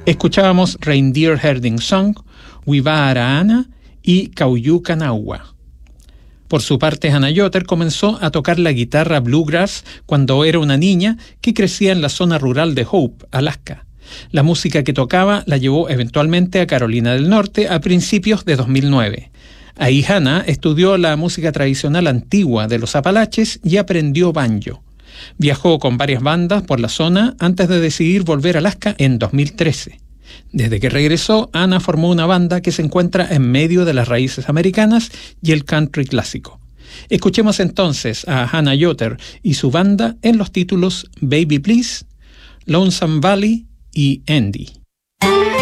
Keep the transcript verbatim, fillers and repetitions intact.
Escuchábamos Reindeer Herding Song, Wivaaraana y Kauyukanauwa. Por su parte, Hannah Yotter comenzó a tocar la guitarra bluegrass cuando era una niña que crecía en la zona rural de Hope, Alaska. La música que tocaba la llevó eventualmente a Carolina del Norte a principios de dos mil nueve. Ahí Hannah estudió la música tradicional antigua de los Apalaches y aprendió banjo. Viajó con varias bandas por la zona antes de decidir volver a Alaska en dos mil trece. Desde que regresó, Hannah formó una banda que se encuentra en medio de las raíces americanas y el country clásico. Escuchemos entonces a Hannah Yotter y su banda en los títulos Baby Please, Lonesome Valley y Andy.